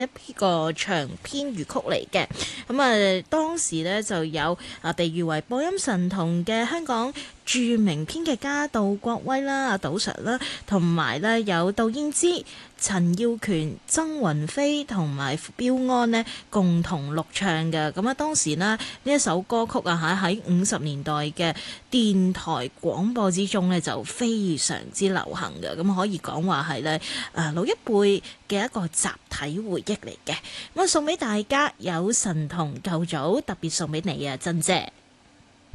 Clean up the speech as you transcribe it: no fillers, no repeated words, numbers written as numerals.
一個長篇粵曲嚟嘅。咁當時呢就有被譽為播音神童嘅香港著名編劇家杜國威啦、阿杜 Sir 啦，同埋呢有杜燕之、陳耀權、曾雲飛同埋標安呢共同錄唱嘅。咁當時呢一首歌曲喺50年代嘅電台廣播之中呢就非常之流行嘅。咁可以講話係呢老一輩嘅一個集體回憶嚟嘅。咁送俾大家有神童舊組，特別送俾你啊，珍姐。